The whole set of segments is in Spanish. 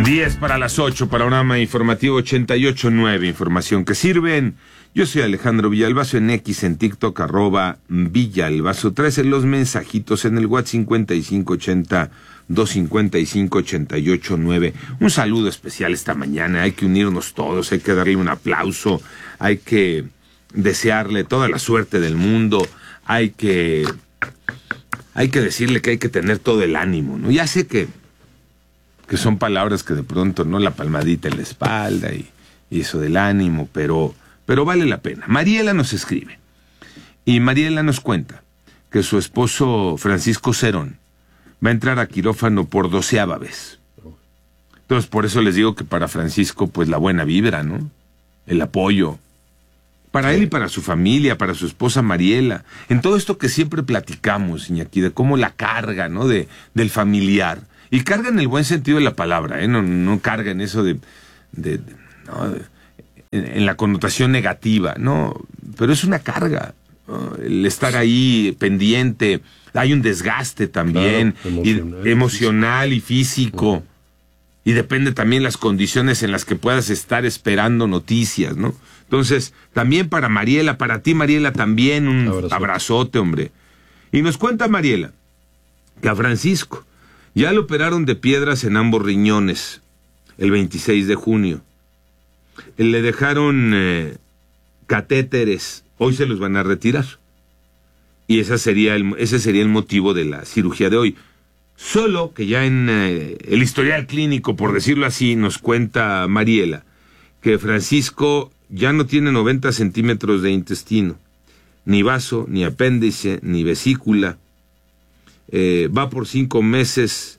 10 para las 8, panorama informativo 88.9, información que sirven. Yo soy Alejandro Villalbazo, en X, en TikTok, @Villalbazo13, los mensajitos en el WhatsApp 5580-255-88.9. Un saludo especial esta mañana, hay que unirnos todos, hay que darle un aplauso, hay que desearle toda la suerte del mundo, hay que decirle que hay que tener todo el ánimo, ¿no? Ya sé que son palabras que de pronto, ¿no? La palmadita en la espalda y eso del ánimo, pero vale la pena. Mariela nos escribe, y Mariela nos cuenta que su esposo Francisco Cerón va a entrar a quirófano por 12ª vez. Entonces, por eso les digo que para Francisco, pues la buena vibra, ¿no? El apoyo. Para él y para su familia, para su esposa Mariela. En todo esto que siempre platicamos, Iñaki, de cómo la carga, ¿no? Del familiar. Y carga en el buen sentido de la palabra, ¿eh? No carga en eso en la connotación negativa, no, pero es una carga, ¿no? El estar ahí pendiente, hay un desgaste también, claro, emocional y físico, y depende también las condiciones en las que puedas estar esperando noticias, ¿no? Entonces, también para Mariela, para ti Mariela también, un abrazote, hombre. Y nos cuenta Mariela que a Francisco ya lo operaron de piedras en ambos riñones el 26 de junio. Le dejaron catéteres, hoy se los van a retirar. Y ese sería el motivo de la cirugía de hoy. Solo que ya en el historial clínico, por decirlo así, nos cuenta Mariela, que Francisco ya no tiene 90 centímetros de intestino, ni vaso, ni apéndice, ni vesícula. Va por 5 meses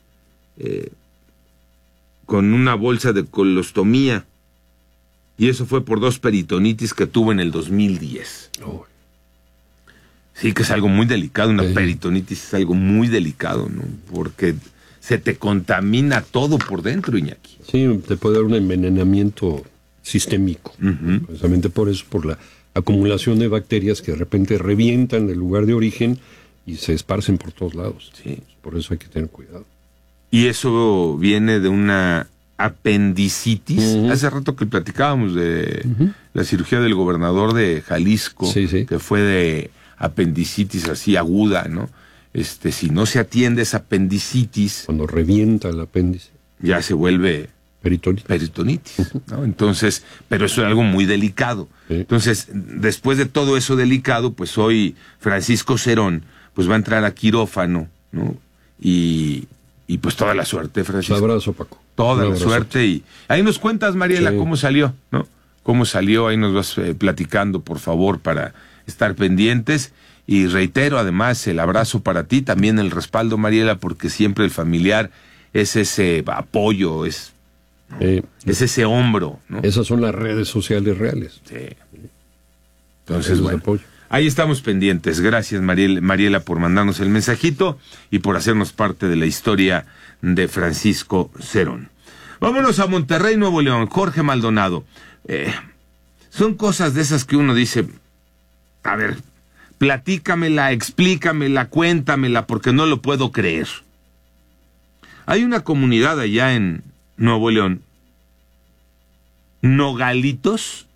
con una bolsa de colostomía, y eso fue por 2 peritonitis que tuvo en el 2010. Oh. Sí, que es algo muy delicado, una peritonitis es algo muy delicado, ¿no? Porque se te contamina todo por dentro, Iñaki. Sí, te puede dar un envenenamiento sistémico, precisamente por eso, por la acumulación de bacterias que de repente revientan el lugar de origen y se esparcen por todos lados. Sí. Por eso hay que tener cuidado. Y eso viene de una apendicitis. Hace rato que platicábamos de la cirugía del gobernador de Jalisco, que fue de apendicitis así aguda, ¿no? Si no se atiende esa apendicitis, cuando revienta el apéndice, ya se vuelve peritonitis, ¿no? Entonces, pero eso es algo muy delicado. Sí. Entonces, después de todo eso delicado, pues hoy Francisco Cerón pues va a entrar a quirófano, ¿no? Y pues toda la suerte, Francisco. Un abrazo, Paco. Toda la suerte. Y ahí nos cuentas, Mariela, cómo salió, ¿no? Cómo salió, ahí nos vas platicando, por favor, para estar pendientes. Y reitero, además, el abrazo para ti, también el respaldo, Mariela, porque siempre el familiar es ese apoyo, es ese hombro, ¿no? Esas son las redes sociales reales. Sí. Entonces, bueno, ahí estamos pendientes. Gracias, Mariela, por mandarnos el mensajito y por hacernos parte de la historia de Francisco Cerón. Vámonos a Monterrey, Nuevo León. Jorge Maldonado. Son cosas de esas que uno dice, a ver, platícamela, explícamela, cuéntamela, porque no lo puedo creer. Hay una comunidad allá en Nuevo León, Nogalitos,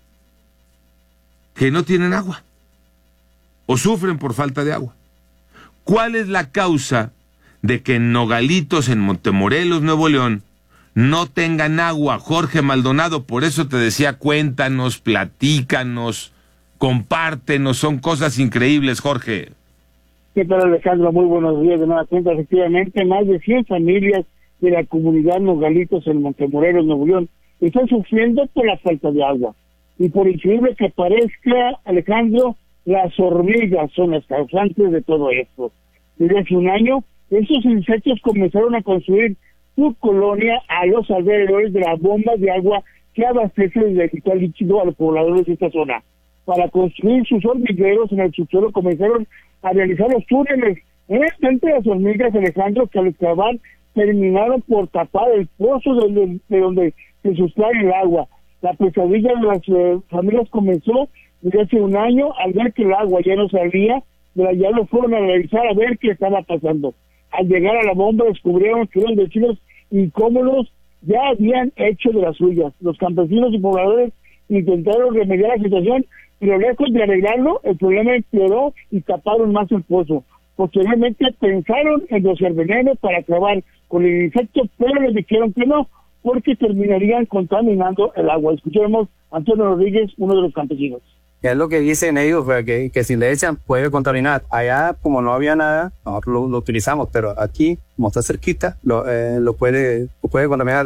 que no tienen agua o sufren por falta de agua. ¿Cuál es la causa de que en Nogalitos, en Montemorelos, Nuevo León, no tengan agua? Jorge Maldonado, por eso te decía, cuéntanos, platícanos, compártenos, son cosas increíbles, Jorge. ¿Qué tal, Alejandro? Muy buenos días de nueva cuenta. Efectivamente, más de 100 familias de la comunidad Nogalitos en Montemorelos, Nuevo León, están sufriendo por la falta de agua. Y por increíble que parezca, Alejandro, las hormigas son las causantes de todo esto. Desde hace un año, estos insectos comenzaron a construir su colonia a los alrededores de las bombas de agua que abastecen de vital líquido a los pobladores de esta zona. Para construir sus hormigueros en el subsuelo comenzaron a realizar los túneles. Entre las hormigas, Alejandro, que al excavar terminaron por tapar el pozo de donde se sustrae el agua. La pesadilla de las familias comenzó desde hace un año. Al ver que el agua ya no salía, ya lo fueron a revisar a ver qué estaba pasando. Al llegar a la bomba descubrieron que eran vecinos incómodos ya habían hecho de las suyas. Los campesinos y pobladores intentaron remediar la situación, pero lejos de arreglarlo, el problema empeoró y taparon más el pozo. Posteriormente pensaron en rociar veneno para acabar con el insecto, pero les dijeron que no, porque terminarían contaminando el agua. Escuchemos a Antonio Rodríguez, uno de los campesinos. Es lo que dicen ellos, que si le echan puede contaminar. Allá, como no había nada, nosotros lo utilizamos, pero aquí, como está cerquita, lo puede contaminar.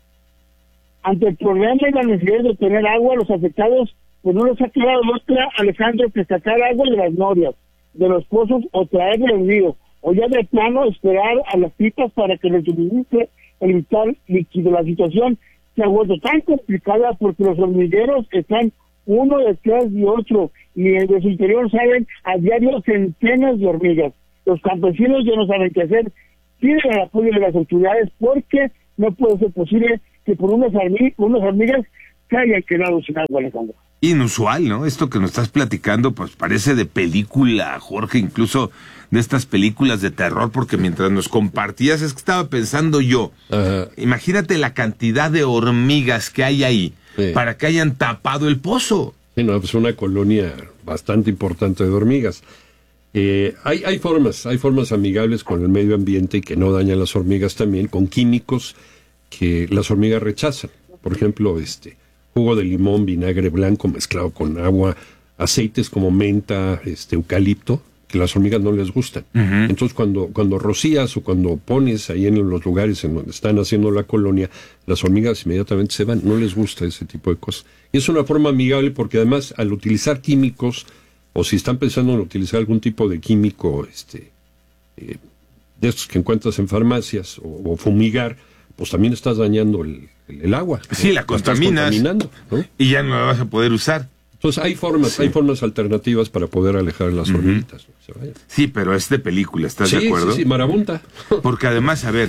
Ante el problema y la necesidad de obtener agua, los afectados, pues no les ha quedado otra, Alejandro, que sacar agua de las norias, de los pozos o traer del río, o ya de plano esperar a las pipas para que les suministre el vital líquido. La situación se ha vuelto tan complicada porque los hormigueros están uno detrás de otro y de su interior salen a diario centenas de hormigas. Los campesinos ya no saben qué hacer, piden el apoyo de las autoridades porque no puede ser posible que por unas hormigas se hayan quedado sin agua, Alejandro. Inusual, ¿no? Esto que nos estás platicando, pues parece de película, Jorge, incluso de estas películas de terror, porque mientras nos compartías, es que estaba pensando yo, imagínate la cantidad de hormigas que hay ahí, para que hayan tapado el pozo. Sí, no, pues una colonia bastante importante de hormigas. Hay formas amigables con el medio ambiente y que no dañan las hormigas también, con químicos que las hormigas rechazan. Por ejemplo, jugo de limón, vinagre blanco mezclado con agua, aceites como menta, eucalipto, que las hormigas no les gustan. Entonces cuando rocías o cuando pones ahí en los lugares en donde están haciendo la colonia, las hormigas inmediatamente se van, no les gusta ese tipo de cosas. Y es una forma amigable porque además al utilizar químicos, o si están pensando en utilizar algún tipo de químico de estos que encuentras en farmacias o fumigar, pues también estás dañando el agua. Sí, ¿no? la contaminas, ¿no? Y ya no la vas a poder usar. Entonces hay formas alternativas para poder alejar las hormiguitas. ¿no? Se vayan. Sí, pero es de película, ¿estás de acuerdo? Sí, marabunta. Porque además, a ver,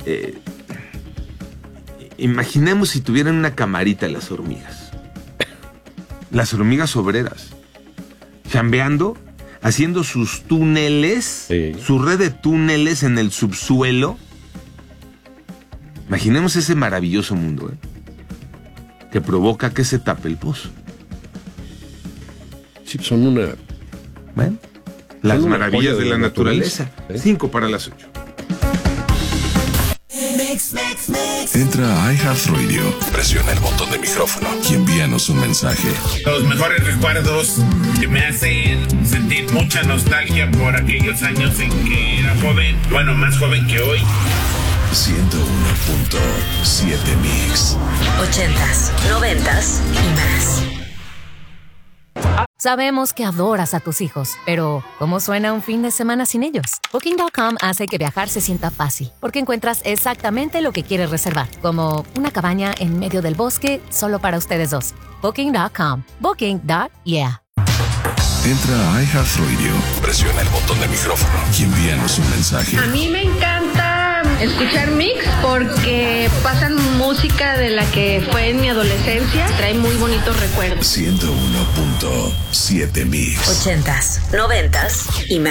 imaginemos si tuvieran una camarita las hormigas obreras, chambeando, haciendo sus túneles, su red de túneles en el subsuelo. Imaginemos ese maravilloso mundo, que provoca que se tape el pozo. Sí, son una... Bueno, las maravillas de la naturaleza. 5 para las 8. Entra a iHeartRadio, presiona el botón de micrófono y envíanos un mensaje. Los mejores recuerdos que me hacen sentir mucha nostalgia por aquellos años en que era joven, bueno, más joven que hoy. 101.7 Mix. 80s, 90s y más. Sabemos que adoras a tus hijos, pero ¿cómo suena un fin de semana sin ellos? Booking.com hace que viajar se sienta fácil, porque encuentras exactamente lo que quieres reservar, como una cabaña en medio del bosque solo para ustedes dos. Booking.com. Booking.yeah. Entra a iHeartRadio, presiona el botón de micrófono y envíanos un mensaje. A mí me encanta escuchar Mix porque pasan música de la que fue en mi adolescencia. Trae muy bonitos recuerdos. 101.7 Mix. 80s, 90s y más.